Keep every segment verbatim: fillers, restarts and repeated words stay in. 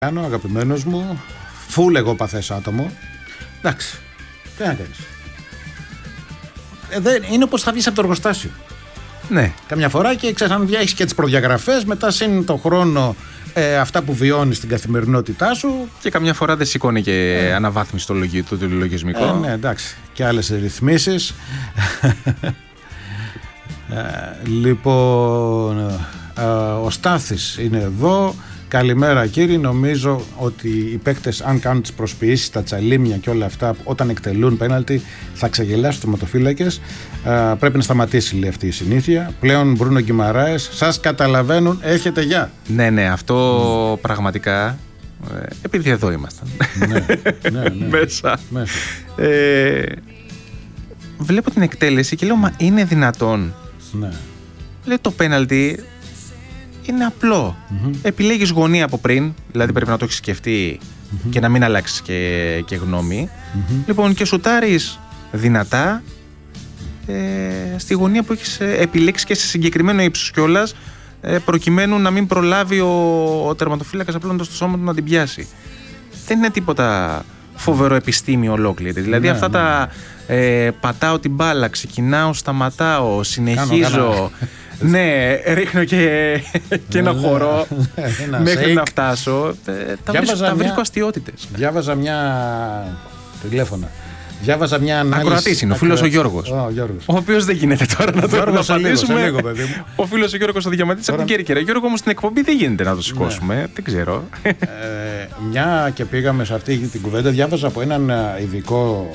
Κάνω, αγαπημένος μου, φουλ εγωπαθές άτομο. Εντάξει, τι να κάνεις. Ε, δεν, είναι όπως θα βγεις από το εργοστάσιο. Ναι. Καμιά φορά και ξέρεις, αν έχεις και τις προδιαγραφές, μετά συν το χρόνο ε, αυτά που βιώνεις στην καθημερινότητά σου. Και καμιά φορά δεν σηκώνει και ε. αναβάθμιση το, λογι, το, το λογισμικό. Ε, ναι, εντάξει. Και άλλες ρυθμίσεις. ε, λοιπόν, ε, ο Στάθης είναι εδώ. Καλημέρα κύριοι, νομίζω ότι οι παίκτες αν κάνουν τις προσποιήσεις, τα τσαλίμια και όλα αυτά όταν εκτελούν πέναλτι θα ξεγελάσουν τους τερματοφύλακες. ε, Πρέπει να σταματήσει λέει αυτή η συνήθεια. Πλέον Μπρούνο Γκιμαράες, σας καταλαβαίνουν, έχετε γεια. Ναι, ναι, αυτό mm. πραγματικά ε, επειδή εδώ ήμασταν ναι, ναι, ναι. μέσα, μέσα. Ε, βλέπω την εκτέλεση και λέω μα είναι δυνατόν. Ναι. Λέει το πέναλτι είναι απλό. Mm-hmm. Επιλέγεις γωνία από πριν, δηλαδή πρέπει να το έχεις σκεφτεί mm-hmm. και να μην αλλάξεις και, και γνώμη. Mm-hmm. Λοιπόν, και σουτάρεις δυνατά ε, στη γωνία που έχεις επιλέξει και σε συγκεκριμένο ύψος κιόλας, ε, προκειμένου να μην προλάβει ο, ο τερματοφύλακας απλώνοντας το σώμα του να την πιάσει. Δεν είναι τίποτα φοβερό επιστήμη ολόκληρη. Δηλαδή ναι, αυτά ναι. τα ε, πατάω την μπάλα, ξεκινάω, σταματάω, συνεχίζω. Κάνω, κάνω. Ναι, ρίχνω και, και ένα χορό μέχρι σέικ. Να φτάσω. Τα, βρίσκω, τα βρίσκω αστιότητες. Διάβαζα μια τηλέφωνα. Διάβαζα μια ανάλυση. Ακροατής είναι ο φίλος ο Γιώργος. Ο, Γιώργος. ο οποίος δεν γίνεται τώρα να το απαντήσουμε. Λίγο, παιδί μου. Ο φίλος ο Γιώργος ο Διαμαντής από την Κέρκυρα. Γιώργο, όμως στην εκπομπή δεν γίνεται να το σηκώσουμε. Ναι. Δεν ξέρω. Ε, μια και πήγαμε σε αυτή την κουβέντα, διάβαζα από έναν ειδικό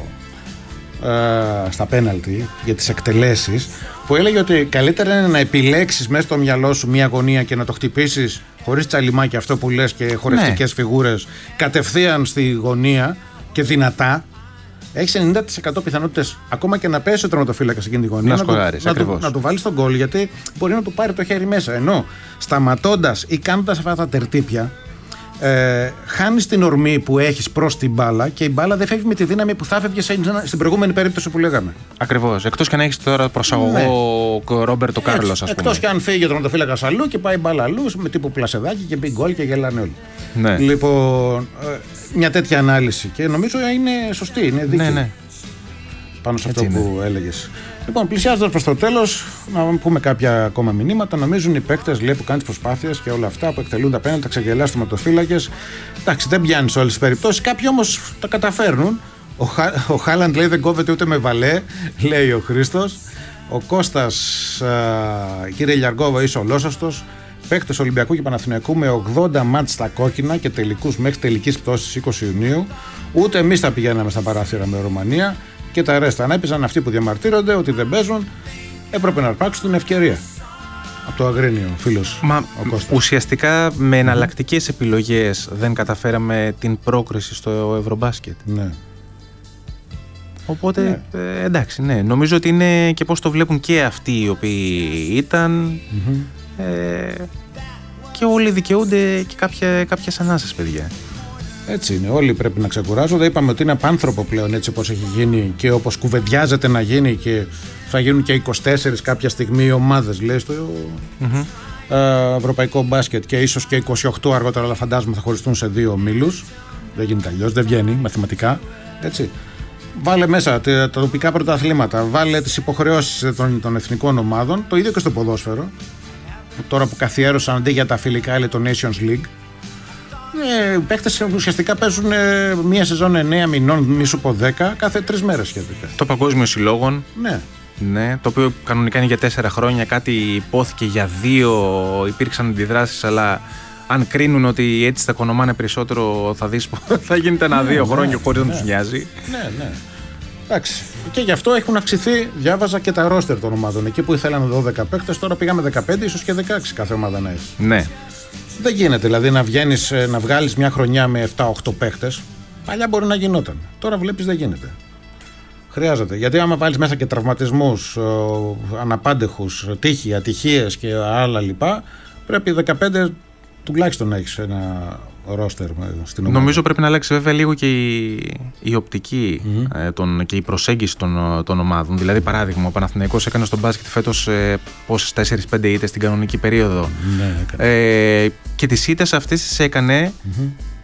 ε, στα πέναλτι για τις εκτελέσεις, που έλεγε ότι καλύτερα είναι να επιλέξεις μέσα στο μυαλό σου μια γωνία και να το χτυπήσεις χωρίς τσαλιμάκι, αυτό που λες, και χορευτικές ναι. φιγούρες, κατευθείαν στη γωνία και δυνατά. Έχεις ενενήντα τοις εκατό πιθανότητες ακόμα και να πέσει ο τερματοφύλακας σε εκείνη τη γωνία. Να, σκοράρεις, να, του, να του βάλεις τον γκολ, γιατί μπορεί να του πάρει το χέρι μέσα. Ενώ σταματώντας ή κάνοντας αυτά τα τερτύπια, Ε, χάνεις την ορμή που έχεις προς την μπάλα και η μπάλα δεν φεύγει με τη δύναμη που θα φεύγει στην προηγούμενη περίπτωση που λέγαμε. Ακριβώς. Εκτός και αν έχεις τώρα προσαγωγό ναι. Ρόμπερτο Κάρλος, ας πούμε. Εκτός και αν φύγει ο τερματοφύλακας αλλού και πάει η μπάλα αλλού με τύπου πλασεδάκι και μπει γκολ και γελάνε όλοι. Ναι. Λοιπόν, μια τέτοια ανάλυση και νομίζω είναι σωστή, είναι δίκαιη. Ναι, ναι. Πάνω σε έτσι αυτό είναι. Που έλεγες. Λοιπόν, πλησιάζοντας προς το τέλος, να πούμε κάποια ακόμα μηνύματα. Νομίζουν οι παίκτες που κάνουν τις προσπάθειες και όλα αυτά που εκτελούν τα πέναλτι, τα ξεγελάς, τερματοφύλακες. Εντάξει, δεν πιάνει σε όλες τις περιπτώσεις. Κάποιοι όμως τα καταφέρνουν. Ο, Χα... ο Χάλαντ λέει δεν κόβεται ούτε με βαλέ, λέει ο Χρήστος. Ο Κώστας, α, κύριε Λιαργόβα, είσαι ολόσωστος. Παίκτες Ολυμπιακού και Παναθηναϊκού με ογδόντα μάτς στα κόκκινα και τελικούς μέχρι τελικής πτώσης είκοσι Ιουνίου. Ούτε εμείς θα πηγαίναμε στα παράθυρα με Ρουμανία. Και τα ρέστα. Αν έπαιζαν αυτοί που διαμαρτύρονται ότι δεν παίζουν, έπρεπε να αρπάξουν την ευκαιρία. Από το Αγρίνιο, φίλος. Μα ο Κώστας. Ουσιαστικά με εναλλακτικές mm-hmm. επιλογές δεν καταφέραμε την πρόκριση στο Ευρωμπάσκετ. Ναι. Οπότε ναι. Ε, εντάξει, ναι. Νομίζω ότι είναι και πώς το βλέπουν και αυτοί οι οποίοι ήταν. Mm-hmm. Ε, και όλοι δικαιούνται και κάποια, κάποιες ανάσες, παιδιά. Έτσι είναι, όλοι πρέπει να ξεκουράζονται. Είπαμε ότι είναι απάνθρωπο πλέον έτσι όπως έχει γίνει και όπως κουβεντιάζεται να γίνει και θα γίνουν και είκοσι τέσσερις κάποια στιγμή οι ομάδες, λέει, στο mm-hmm. ε, ευρωπαϊκό μπάσκετ και ίσως και είκοσι οκτώ αργότερα, αλλά φαντάζομαι θα χωριστούν σε δύο ομίλους. Δεν γίνεται αλλιώς, δεν βγαίνει μαθηματικά. Έτσι. Βάλε μέσα τα τοπικά πρωταθλήματα, βάλε τις υποχρεώσεις των, των εθνικών ομάδων, το ίδιο και στο ποδόσφαιρο. Τώρα που καθιέρωσαν αντί για τα φιλικά, λέει το Nations League. Οι παίκτες ουσιαστικά παίζουν ε, μία σεζόν εννέα μηνών, μη σου πω δέκα, κάθε τρεις μέρες σχετικά. Το Παγκόσμιο Συλλόγων. Ναι. Ναι, το οποίο κανονικά είναι για τέσσερα χρόνια, κάτι υπόθηκε για δύο, υπήρξαν αντιδράσεις, αλλά αν κρίνουν ότι έτσι θα κονομάνε περισσότερο, θα δεις θα γίνεται ένα ναι, δύο ναι, χρόνια χωρίς ναι, να τους νοιάζει. Ναι, ναι. Εντάξει. Και γι' αυτό έχουν αυξηθεί, διάβαζα, και τα ρόστερ των ομάδων. Εκεί που ήθελαν δώδεκα παίκτες, τώρα πήγαμε δεκαπέντε, ίσως και δεκαέξι κάθε ομάδα να έχει. Ναι. Δεν γίνεται δηλαδή να βγαίνεις, να βγάλεις μια χρονιά με επτά οκτώ παίχτες. Παλιά μπορεί να γινόταν. Τώρα βλέπεις δεν γίνεται. Χρειάζεται. Γιατί άμα βάλεις μέσα και τραυματισμούς, αναπάντεχους, τύχη, ατυχίες και άλλα λοιπά, πρέπει δεκαπέντε τουλάχιστον να έχεις ένα ρόστερ στην ομάδα. Νομίζω πρέπει να αλλάξει βέβαια λίγο και η, η οπτική mm-hmm. ε, τον, και η προσέγγιση των, των ομάδων. Δηλαδή, παράδειγμα, ο Παναθηναϊκός έκανε στον μπάσκετ φέτος ε, πόσες τέσσερις πέντε ήττες στην κανονική περίοδο. Ναι, ε, και τις ήττες αυτές τις έκανε mm-hmm.